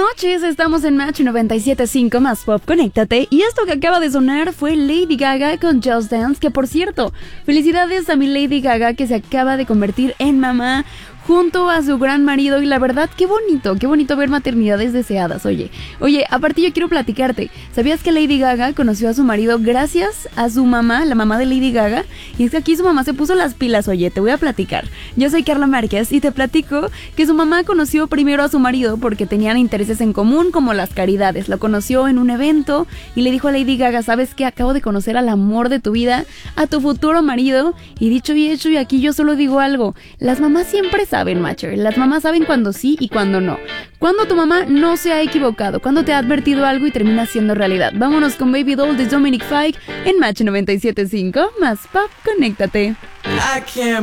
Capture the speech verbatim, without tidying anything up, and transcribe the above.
noches, estamos en Match noventa y siete punto cinco más Pop, conéctate. Y esto que acaba de sonar fue Lady Gaga con Just Dance, que por cierto, felicidades a mi Lady Gaga que se acaba de convertir en mamá junto a su gran marido, y la verdad, qué bonito, qué bonito ver maternidades deseadas, oye. Oye, aparte yo quiero platicarte, ¿sabías que Lady Gaga conoció a su marido gracias a su mamá, la mamá de Lady Gaga? Y es que aquí su mamá se puso las pilas, oye, te voy a platicar. Yo soy Carla Márquez y te platico que su mamá conoció primero a su marido porque tenían intereses en común como las caridades. Lo conoció en un evento y le dijo a Lady Gaga, ¿sabes qué? Acabo de conocer al amor de tu vida, a tu futuro marido. Y dicho y hecho, y aquí yo solo digo algo, las mamás siempre saben, Matcher. Las mamás saben cuando sí y cuando no. Cuando tu mamá no se ha equivocado, cuando te ha advertido algo y termina siendo realidad. Vámonos con Baby Doll de Dominic Fike en Match noventa y siete punto cinco más Pop, conéctate. I can't